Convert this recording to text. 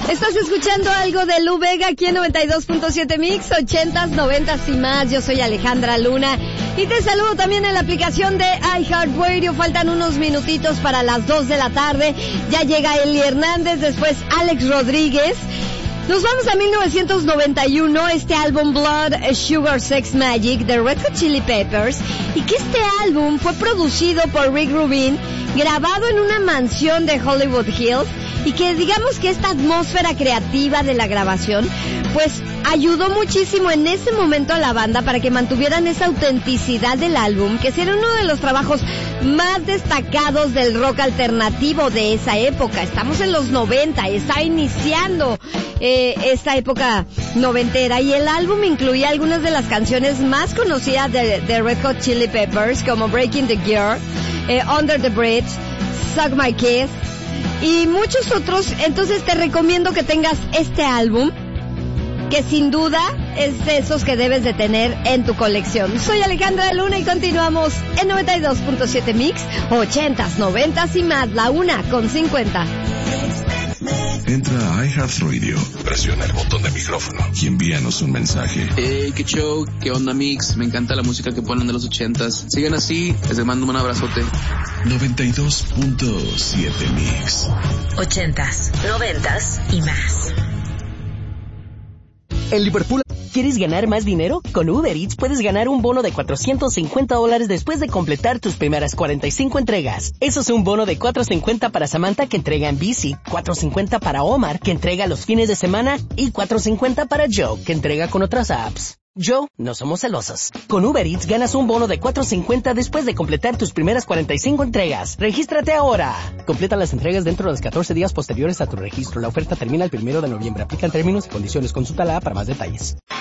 Estás escuchando algo de Lu Vega aquí en 92.7 Mix, 80s, 90s y más. Yo soy Alejandra Luna y te saludo también en la aplicación de iHeartRadio. Faltan unos minutitos para las 2 de la tarde. Ya llega Eli Hernández, después Alex Rodríguez. Nos vamos a 1991, este álbum Blood, Sugar, Sex, Magic de Red Hot Chili Peppers, y que este álbum fue producido por Rick Rubin, grabado en una mansión de Hollywood Hills, y que digamos que esta atmósfera creativa de la grabación pues ayudó muchísimo en ese momento a la banda para que mantuvieran esa autenticidad del álbum, que era uno de los trabajos más destacados del rock alternativo de esa época. Estamos en los 90, está iniciando esta época noventera, y el álbum incluía algunas de las canciones más conocidas de Red Hot Chili Peppers, como Breaking the Gear, Under the Bridge, Suck My Kiss y muchos otros. Entonces te recomiendo que tengas este álbum, que sin duda es de esos que debes de tener en tu colección. Soy Alejandra Luna y continuamos en 92.7 Mix, 80s, 90s y más, la 1:50. Entra a iHeartRadio, presiona el botón de micrófono y envíanos un mensaje. Qué show, qué onda Mix, me encanta la música que ponen de los 80s. Sigan así, les mando un abrazote. 92.7 Mix. 80s, 90s y más. En Liverpool, ¿quieres ganar más dinero? Con Uber Eats puedes ganar un bono de $450 después de completar tus primeras 45 entregas. Eso es un bono de $450 para Samantha, que entrega en bici, $450 para Omar, que entrega los fines de semana, y $450 para Joe, que entrega con otras apps. Joe, no somos celosos. Con Uber Eats ganas un bono de $450 después de completar tus primeras 45 entregas. ¡Regístrate ahora! Completa las entregas dentro de los 14 días posteriores a tu registro. La oferta termina el 1 de noviembre. Aplican términos y condiciones. Consulta la app para más detalles.